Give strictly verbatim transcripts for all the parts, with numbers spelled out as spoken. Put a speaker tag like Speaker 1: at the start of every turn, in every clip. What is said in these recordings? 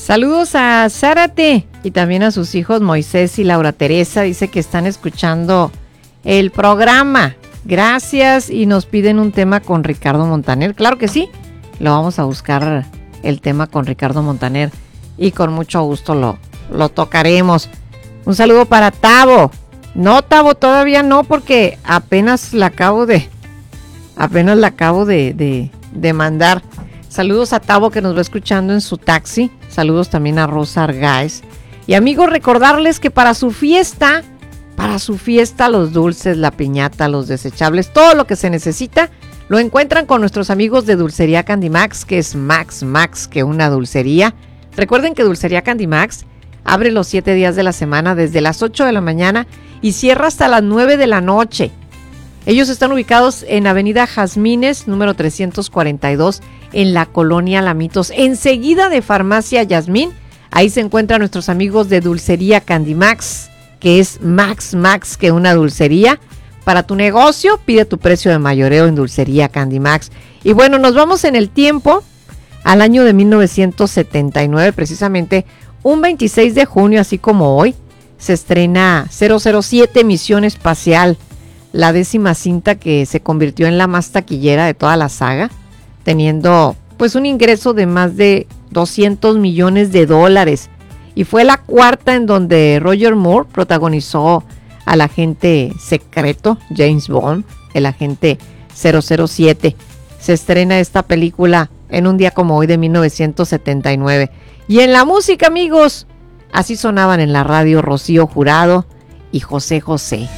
Speaker 1: Saludos a Zárate y también a sus hijos Moisés y Laura Teresa. Dice que están escuchando el programa. Gracias, y nos piden un tema con Ricardo Montaner. Claro que sí, lo vamos a buscar, el tema con Ricardo Montaner, y con mucho gusto lo, lo tocaremos. Un saludo para Tavo. No, Tavo, todavía no, porque apenas la acabo de apenas la acabo de, de, de mandar. Saludos a Tavo, que nos va escuchando en su taxi. Saludos también a Rosa Argáez. Y amigos, recordarles que para su fiesta, para su fiesta, los dulces, la piñata, los desechables, todo lo que se necesita, lo encuentran con nuestros amigos de Dulcería Candimax, que es Max, Max, que una dulcería. Recuerden que Dulcería Candimax abre los siete días de la semana desde las ocho de la mañana y cierra hasta las nueve de la noche. Ellos están ubicados en Avenida Jazmines, número trescientos cuarenta y dos, en la colonia Lamitos, enseguida de Farmacia Yasmín. Ahí se encuentran nuestros amigos de Dulcería Candimax, que es Max Max, que una dulcería. Para tu negocio, pide tu precio de mayoreo en Dulcería Candimax. Y bueno, nos vamos en el tiempo al año de mil novecientos setenta y nueve, precisamente un veintiséis de junio, así como hoy, se estrena cero cero siete Misión Espacial, la décima cinta que se convirtió en la más taquillera de toda la saga, teniendo pues un ingreso de más de doscientos millones de dólares, y fue la cuarta en donde Roger Moore protagonizó al agente secreto James Bond, el agente cero cero siete. Se estrena esta película en un día como hoy de mil novecientos setenta y nueve. Y en la música, amigos, así sonaban en la radio Rocío Jurado y José José.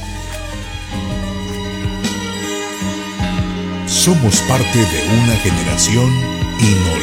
Speaker 2: Somos parte de una generación inolvidable.